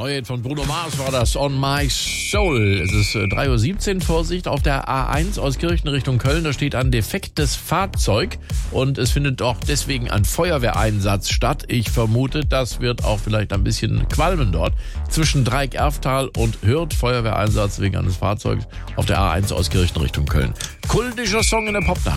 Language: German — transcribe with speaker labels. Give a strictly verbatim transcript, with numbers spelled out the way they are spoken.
Speaker 1: Neue Hit von Bruno Mars war das, On My Soul. Es ist drei Uhr siebzehn, Vorsicht, auf der A eins aus Kirchen Richtung Köln. Da steht ein defektes Fahrzeug und es findet auch deswegen ein Feuerwehreinsatz statt. Ich vermute, das wird auch vielleicht ein bisschen qualmen dort. Zwischen Dreieck-Erftal und Hürth, Feuerwehreinsatz wegen eines Fahrzeugs auf der A eins aus Kirchen Richtung Köln. Kultischer Song in der Popnacht.